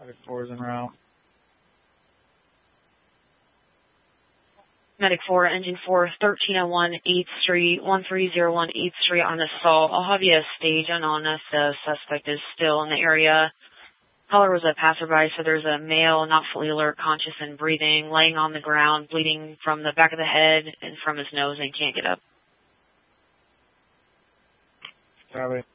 Medic 4 is en route. Medic 4, Engine 4, 1301 8th Street, 1301 8th Street on assault. I'll have you stage unknown if the suspect is still in the area. Caller was a passerby, so there's a male, not fully alert, conscious and breathing, laying on the ground, bleeding from the back of the head and from his nose, and can't get up. Copy.